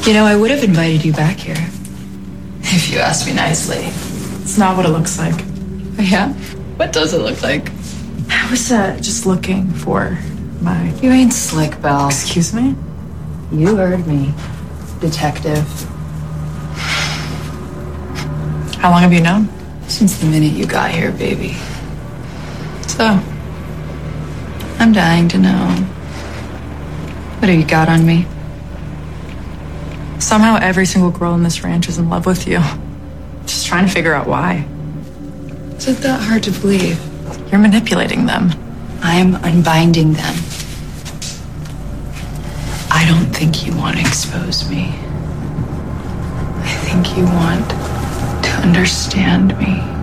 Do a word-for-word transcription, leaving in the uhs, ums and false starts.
You know, I would have invited you back here if you asked me nicely. It's not what it looks like. Oh, yeah? What does it look like? I was uh, just looking for my... You ain't slick, Belle. Excuse me? You heard me, detective. How long have you known? Since the minute you got here, baby. So, I'm dying to know. What have you got on me? Somehow every single girl in this ranch is in love with you. Just trying to figure out why. Is it that hard to believe? You're manipulating them. I'm unbinding them. I don't think you want to expose me. I think you want to understand me.